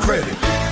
credit.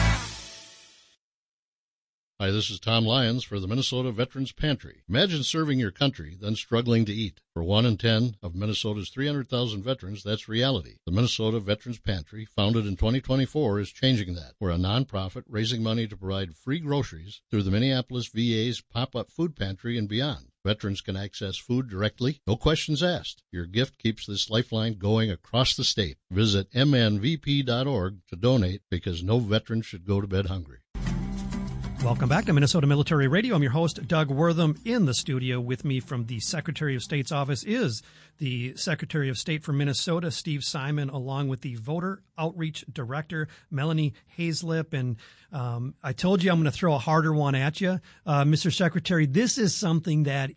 Hi, this is Tom Lyons for the Minnesota Veterans Pantry. Imagine serving your country, then struggling to eat. For 1 in 10 of Minnesota's 300,000 veterans, that's reality. The Minnesota Veterans Pantry, founded in 2024, is changing that. We're a nonprofit raising money to provide free groceries through the Minneapolis VA's pop-up food pantry and beyond. Veterans can access food directly, no questions asked. Your gift keeps this lifeline going across the state. Visit mnvp.org to donate because no veteran should go to bed hungry. Welcome back to Minnesota Military Radio. I'm your host, Doug Wortham. In the studio with me from the Secretary of State's office is the Secretary of State for Minnesota, Steve Simon, along with the Voter Outreach Director, Melanie Haislip. And I told you I'm going to throw a harder one at you. Mr. Secretary, this is something that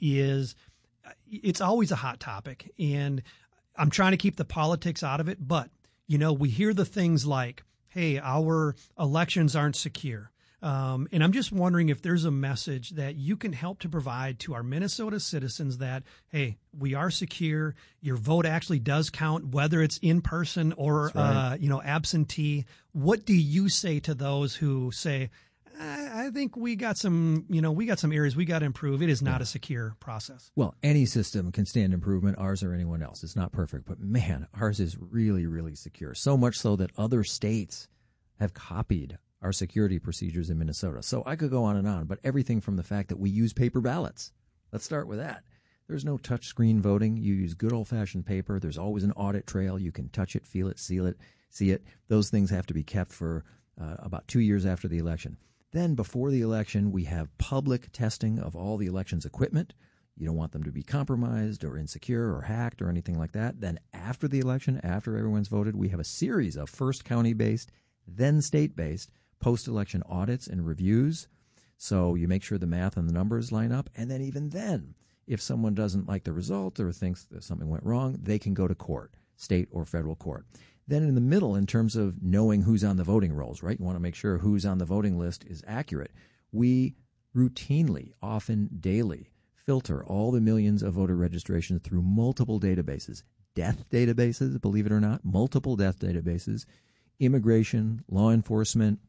it's always a hot topic. And I'm trying to keep the politics out of it. But, we hear the things like, hey, our elections aren't secure. And I'm just wondering if there's a message that you can help to provide to our Minnesota citizens that, hey, we are secure. Your vote actually does count, whether it's in person or, absentee. What do you say to those who say, I think we got some areas we got to improve. It is not a secure process. Well, any system can stand improvement, ours or anyone else. It's not perfect, but man, ours is really, really secure. So much so that other states have copied our security procedures in Minnesota. So I could go on, but everything from the fact that we use paper ballots. Let's start with that. There's no touchscreen voting. You use good old-fashioned paper. There's always an audit trail. You can touch it, feel it, see it. Those things have to be kept for about 2 years after the election. Then before the election, we have public testing of all the election's equipment. You don't want them to be compromised or insecure or hacked or anything like that. Then after the election, after everyone's voted, we have a series of first county-based, then state-based post-election audits and reviews. So you make sure the math and the numbers line up. And then even then, if someone doesn't like the result or thinks that something went wrong, they can go to court, state or federal court. Then in the middle, in terms of knowing who's on the voting rolls, right? You want to make sure who's on the voting list is accurate. We routinely, often daily, filter all the millions of voter registrations through multiple databases, death databases, believe it or not, multiple death databases, immigration, law enforcement,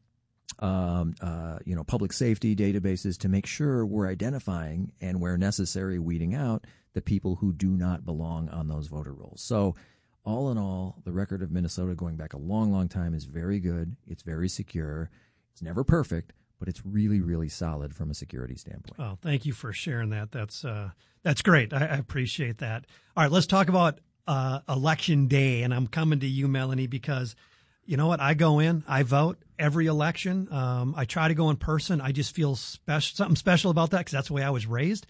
public safety databases to make sure we're identifying and, where necessary, weeding out the people who do not belong on those voter rolls. So all in all, the record of Minnesota going back a long, long time is very good. It's very secure. It's never perfect, but it's really, really solid from a security standpoint. Oh, thank you for sharing that. That's great. I appreciate that. All right, let's talk about Election Day, and I'm coming to you, Melanie, because you know what? I go in, I vote every election. I try to go in person. I just feel something special about that because that's the way I was raised.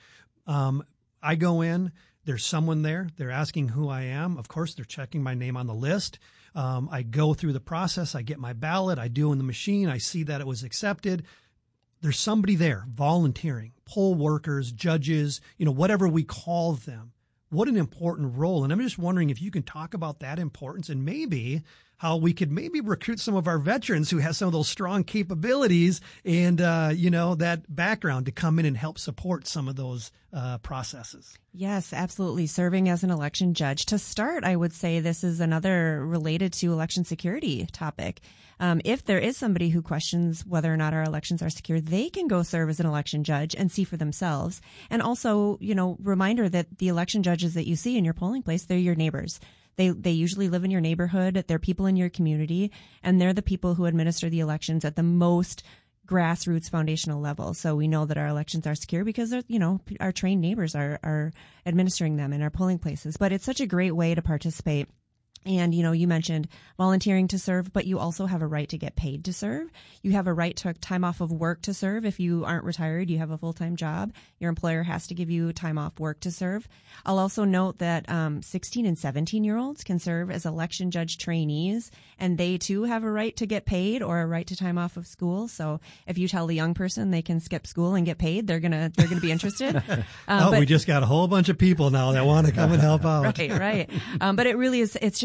I go in, there's someone there. They're asking who I am. Of course, they're checking my name on the list. I go through the process. I get my ballot. I do in the machine. I see that it was accepted. There's somebody there volunteering, poll workers, judges, whatever we call them. What an important role. And I'm just wondering if you can talk about that importance and maybe how we could maybe recruit some of our veterans who have some of those strong capabilities and, that background to come in and help support some of those processes. Yes, absolutely. Serving as an election judge. To start, I would say this is another related to election security topic. If there is somebody who questions whether or not our elections are secure, they can go serve as an election judge and see for themselves. And also, reminder that the election judges that you see in your polling place, they're your neighbors. They usually live in your neighborhood. They're people in your community, and they're the people who administer the elections at the most grassroots foundational level. So we know that our elections are secure because our trained neighbors are administering them in our polling places. But it's such a great way to participate. And, you mentioned volunteering to serve, but you also have a right to get paid to serve. You have a right to time off of work to serve. If you aren't retired, you have a full-time job. Your employer has to give you time off work to serve. I'll also note that 16 and 17-year-olds can serve as election judge trainees, and they too have a right to get paid or a right to time off of school. So if you tell the young person they can skip school and get paid, they're gonna be interested. We just got a whole bunch of people now that want to come and help out. Right. But it really is. It's just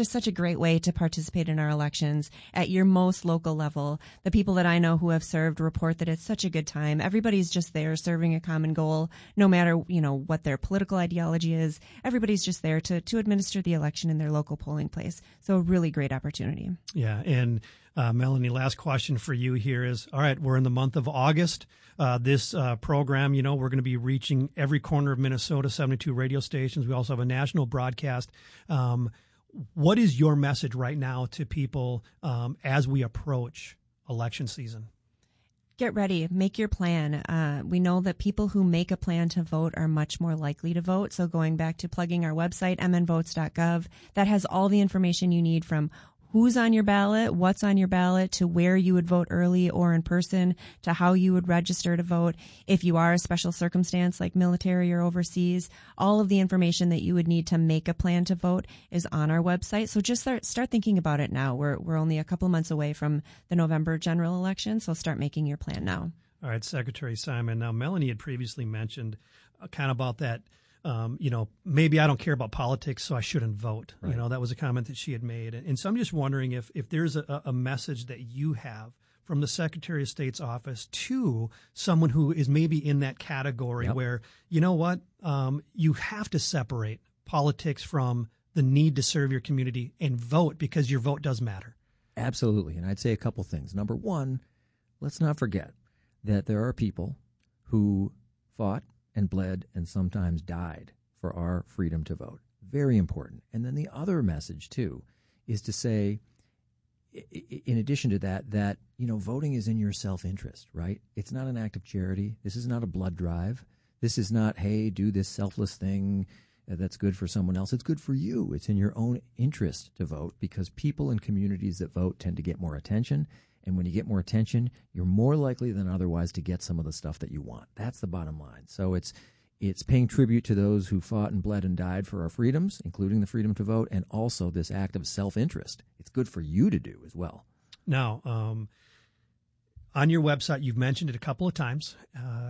just such a great way to participate in our elections at your most local level. The people that I know who have served report that it's such a good time. Everybody's just there serving a common goal, no matter, what their political ideology is. Everybody's just there to administer the election in their local polling place. So a really great opportunity. Yeah. And Melanie, last question for you here is, all right, we're in the month of August. This program, we're going to be reaching every corner of Minnesota, 72 radio stations. We also have a national broadcast. What is your message right now to people as we approach election season? Get ready. Make your plan. We know that people who make a plan to vote are much more likely to vote. So going back to plugging our website, mnvotes.gov, that has all the information you need from who's on your ballot, what's on your ballot, to where you would vote early or in person, to how you would register to vote. If you are a special circumstance like military or overseas, all of the information that you would need to make a plan to vote is on our website. So just start thinking about it now. We're only a couple months away from the November general election, so start making your plan now. All right, Secretary Simon. Now, Melanie had previously mentioned kind of about that. Maybe I don't care about politics, so I shouldn't vote. Right. That was a comment that she had made. And so I'm just wondering if there's a message that you have from the Secretary of State's office to someone who is maybe in that category where, you have to separate politics from the need to serve your community and vote because your vote does matter. Absolutely. And I'd say a couple things. Number one, let's not forget that there are people who fought and bled and sometimes died for our freedom to vote. Very important. And then the other message, too, is to say, in addition to that, voting is in your self-interest, right? It's not an act of charity. This is not a blood drive. This is not, hey, do this selfless thing that's good for someone else. It's good for you. It's in your own interest to vote because people in communities that vote tend to get more attention. And when you get more attention, you're more likely than otherwise to get some of the stuff that you want. That's the bottom line. So it's paying tribute to those who fought and bled and died for our freedoms, including the freedom to vote, and also this act of self-interest. It's good for you to do as well. Now, on your website, you've mentioned it a couple of times.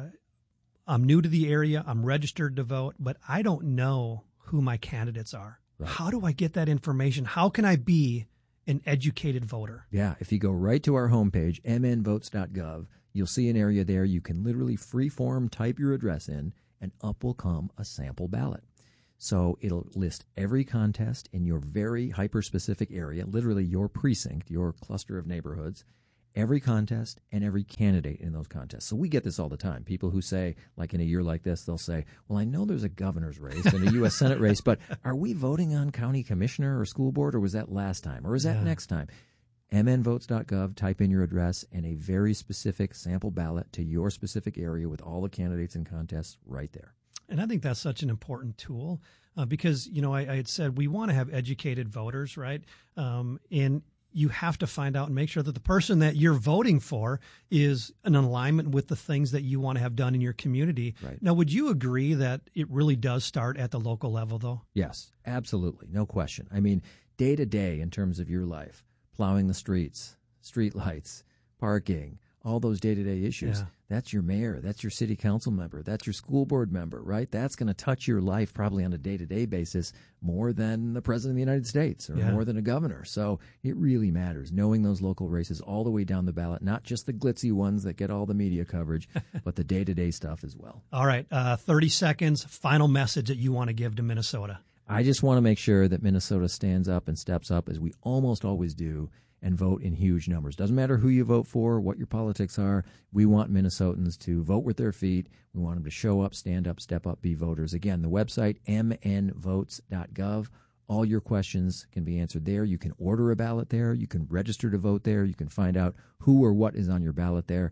I'm new to the area. I'm registered to vote, but I don't know who my candidates are. Right. How do I get that information? How can I be an educated voter? Yeah, if you go right to our homepage, mnvotes.gov, you'll see an area there you can literally free-form type your address in, and up will come a sample ballot. So it'll list every contest in your very hyper-specific area, literally your precinct, your cluster of neighborhoods, every contest and every candidate in those contests. So we get this all the time. People who say, like in a year like this, they'll say, well, I know there's a governor's race and a U.S. Senate race, but are we voting on county commissioner or school board, or was that last time, or is that next time? mnvotes.gov, type in your address and a very specific sample ballot to your specific area with all the candidates and contests right there. And I think that's such an important tool because, I had said we want to have educated voters, right? And you have to find out and make sure that the person that you're voting for is in alignment with the things that you want to have done in your community. Right. Now, would you agree that it really does start at the local level, though? Yes, absolutely. No question. I mean, day to day in terms of your life, plowing the streets, street lights, parking, all those day-to-day issues. Yeah. That's your mayor. That's your city council member. That's your school board member, right? That's going to touch your life probably on a day-to-day basis more than the president of the United States or more than a governor. So it really matters knowing those local races all the way down the ballot, not just the glitzy ones that get all the media coverage, but the day-to-day stuff as well. All right. 30 seconds, final message that you want to give to Minnesota. I just want to make sure that Minnesota stands up and steps up, as we almost always do, and vote in huge numbers. Doesn't matter who you vote for, what your politics are. We want Minnesotans to vote with their feet. We want them to show up, stand up, step up, be voters. Again, the website, mnvotes.gov. All your questions can be answered there. You can order a ballot there. You can register to vote there. You can find out who or what is on your ballot there.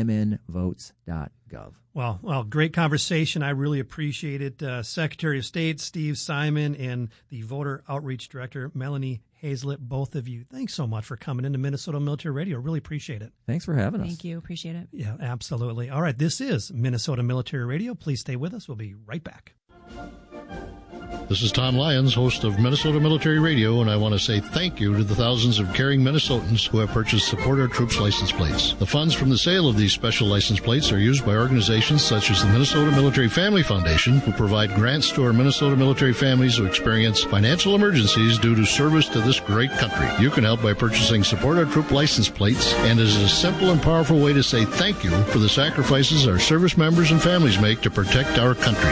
mnvotes.gov. Well, great conversation. I really appreciate it. Secretary of State Steve Simon and the Voter Outreach Director Melanie Hazlett, both of you, thanks so much for coming into Minnesota Military Radio. Really appreciate it. Thanks for having us. Thank you. Appreciate it. Yeah, absolutely. All right, this is Minnesota Military Radio. Please stay with us. We'll be right back. This is Tom Lyons, host of Minnesota Military Radio, and I want to say thank you to the thousands of caring Minnesotans who have purchased Support Our Troops license plates. The funds from the sale of these special license plates are used by organizations such as the Minnesota Military Family Foundation, who provide grants to our Minnesota military families who experience financial emergencies due to service to this great country. You can help by purchasing Support Our Troop license plates, and it is a simple and powerful way to say thank you for the sacrifices our service members and families make to protect our country.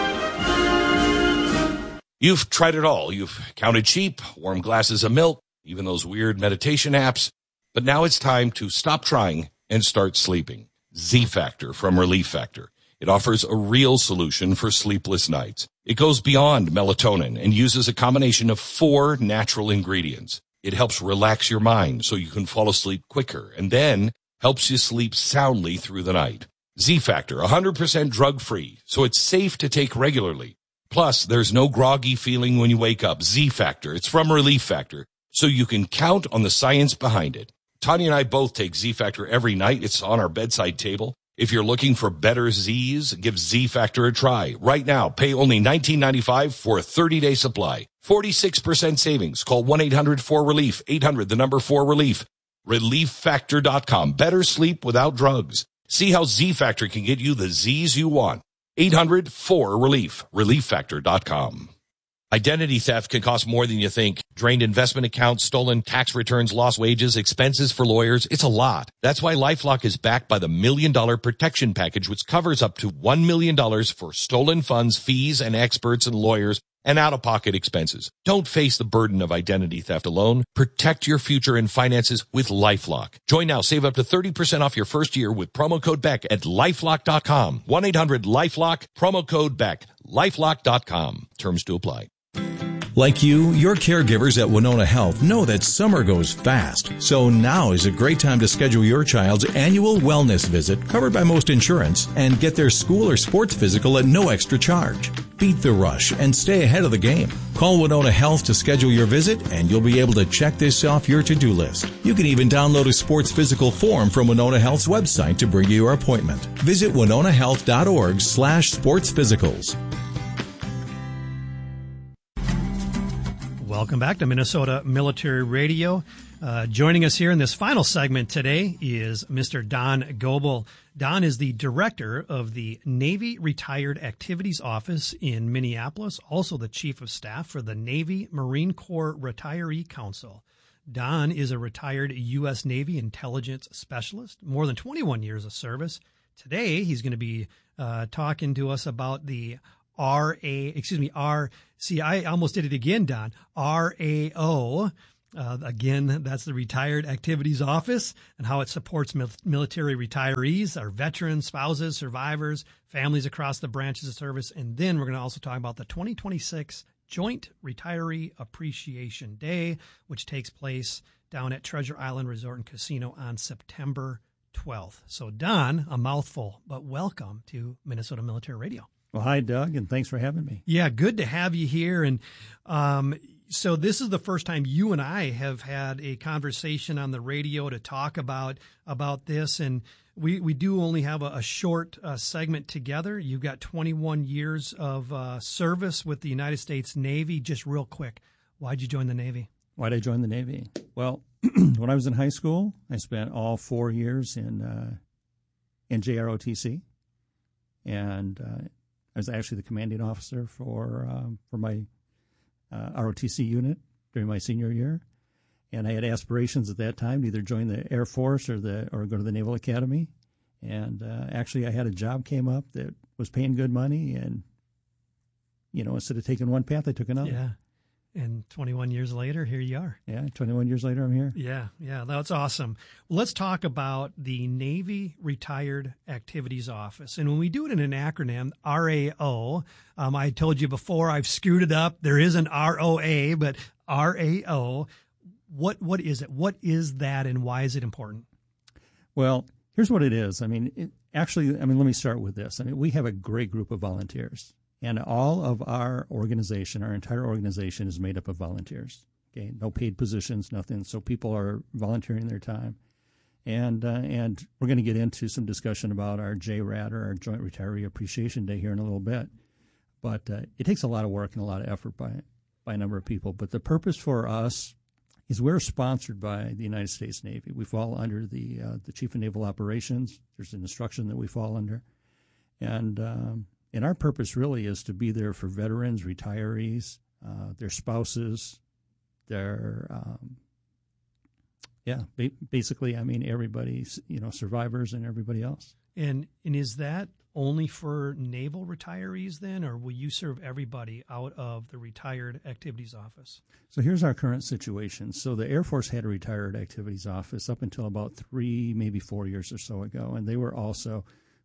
You've tried it all. You've counted sheep, warm glasses of milk, even those weird meditation apps. But now it's time to stop trying and start sleeping. Z-Factor from Relief Factor. It offers a real solution for sleepless nights. It goes beyond melatonin and uses a combination of 4 natural ingredients. It helps relax your mind so you can fall asleep quicker, and then helps you sleep soundly through the night. Z-Factor, 100% drug-free, so it's safe to take regularly. Plus, there's no groggy feeling when you wake up. Z-Factor, it's from Relief Factor, so you can count on the science behind it. Tanya and I both take Z-Factor every night. It's on our bedside table. If you're looking for better Z's, give Z-Factor a try. Right now, pay only $19.95 for a 30-day supply. 46% savings. Call 1-800-4RELIEF. 800-4RELIEF. ReliefFactor.com. Better sleep without drugs. See how Z-Factor can get you the Z's you want. 800-4RELIEF. ReliefFactor.com. Identity theft can cost more than you think. Drained investment accounts, stolen tax returns, lost wages, expenses for lawyers. It's a lot. That's why LifeLock is backed by the $1 Million Protection Package, which covers up to $1 million for stolen funds, fees, and experts and lawyers, and out-of-pocket expenses. Don't face the burden of identity theft alone. Protect your future and finances with LifeLock. Join now. Save up to 30% off your first year with promo code BECK at LifeLock.com. 1-800-LifeLock, promo code BECK. LifeLock.com. Terms to apply. Like you, your caregivers at Winona Health know that summer goes fast. So now is a great time to schedule your child's annual wellness visit, covered by most insurance, and get their school or sports physical at no extra charge. Beat the rush and stay ahead of the game. Call Winona Health to schedule your visit, and you'll be able to check this off your to-do list. You can even download a sports physical form from Winona Health's website to bring you your appointment. Visit winonahealth.org/sportsphysicals. Welcome back to Minnesota Military Radio. Joining us here in this final segment today is Mr. Don Goebel. Don is the director of the Navy Retired Activities Office in Minneapolis, also the chief of staff for the Navy Marine Corps Retiree Council. Don is a retired U.S. Navy intelligence specialist, more than 21 years of service. Today, he's going to be talking to us about the I almost did it again, Don. RAO. Again, that's the Retired Activities Office, and how it supports military retirees, our veterans, spouses, survivors, families across the branches of service. And then we're going to also talk about the 2026 Joint Retiree Appreciation Day, which takes place down at Treasure Island Resort and Casino on September 12th. So, Don, a mouthful, but welcome to Minnesota Military Radio. Well, hi, Doug, and thanks for having me. Yeah, good to have you here. And so this is the first time you and I have had a conversation on the radio to talk about this. And we do only have a short segment together. You've got 21 years of service with the United States Navy. Just real quick, why'd you join the Navy? Why'd I join the Navy? Well, when I was in high school, I spent all 4 years in JROTC, and I was actually the commanding officer for my ROTC unit during my senior year, and I had aspirations at that time to either join the Air Force or go to the Naval Academy. And actually, I had a job came up that was paying good money, and instead of taking one path, I took another. Yeah. And 21 years later, here you are. Yeah, 21 years later, I'm here. Yeah, that's awesome. Well, let's talk about the Navy Retired Activities Office. And when we do it in an acronym, RAO, I told you before I've screwed it up. There is an ROA, but RAO, what is it? What is that, and why is it important? Well, here's what it is. Let me start with this. We have a great group of volunteers. And all of our organization, our entire organization, is made up of volunteers. Okay, no paid positions, nothing. So people are volunteering their time, and we're going to get into some discussion about our JRAD, or our Joint Retiree Appreciation Day, here in a little bit. But it takes a lot of work and a lot of effort by a number of people. But the purpose for us is we're sponsored by the United States Navy. We fall under the Chief of Naval Operations. There's an instruction that we fall under. And our purpose really is to be there for veterans, retirees, their spouses, their, basically, I mean, everybody's, survivors and everybody else. And is that only for naval retirees then, or will you serve everybody out of the Retired Activities Office? So here's our current situation. So the Air Force had a Retired Activities Office up until about 3, maybe 4 years or so ago, and they were also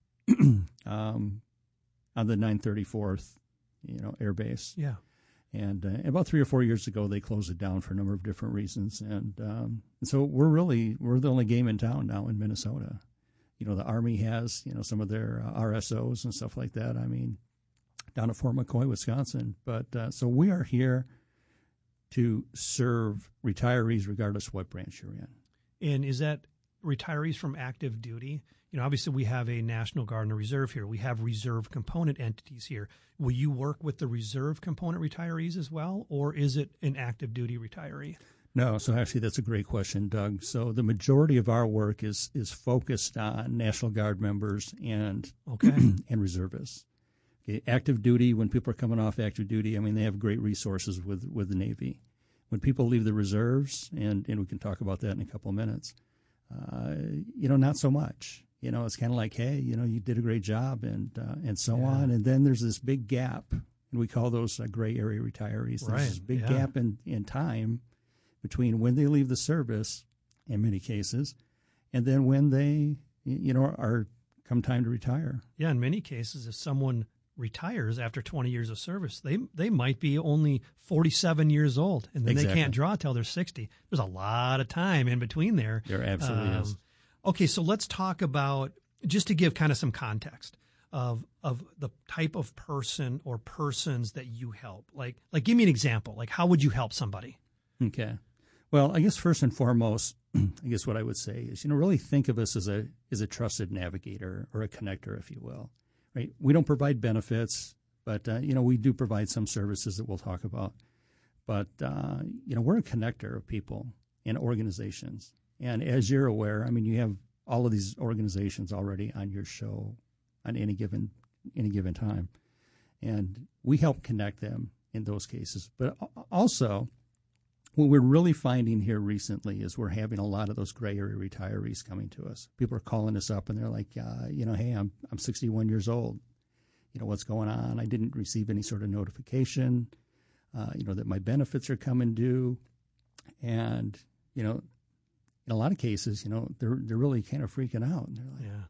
on the 934th, Air Base. Yeah. And about 3 or 4 years ago, they closed it down for a number of different reasons. And so we're the only game in town now in Minnesota. The Army has, some of their RSOs and stuff like that. I mean, down at Fort McCoy, Wisconsin. But so we are here to serve retirees regardless of what branch you're in. And is that retirees from active duty? Obviously we have a National Guard and a Reserve here. We have reserve component entities here. Will you work with the reserve component retirees as well, or is it an active duty retiree? No, so actually that's a great question, Doug. So the majority of our work is focused on National Guard members and and reservists. Okay, active duty, when people are coming off active duty, I mean, they have great resources with the Navy. When people leave the reserves, and we can talk about that in a couple of minutes, not so much. It's kind of like, hey, you did a great job and so on. And then there's this big gap, and we call those gray area retirees. There's this big gap in time between when they leave the service, in many cases, and then when they, are come time to retire. Yeah, in many cases, if someone retires after 20 years of service, they might be only 47 years old, and then they can't draw till they're 60. There's a lot of time in between there. There absolutely is. Okay, so let's talk about, just to give kind of some context of the type of person or persons that you help. Like give me an example. Like, how would you help somebody? Okay. Well, I guess first and foremost, I guess what I would say is, really think of us as a trusted navigator or a connector, if you will, right? We don't provide benefits, but, we do provide some services that we'll talk about. But, we're a connector of people and organizations. And as you're aware, I mean, you have all of these organizations already on your show on any given time. And we help connect them in those cases. But also, what we're really finding here recently is we're having a lot of those gray area retirees coming to us. People are calling us up and they're like, hey, I'm 61 years old. What's going on? I didn't receive any sort of notification, that my benefits are coming due. And, in a lot of cases, they're really kind of freaking out. And they're like,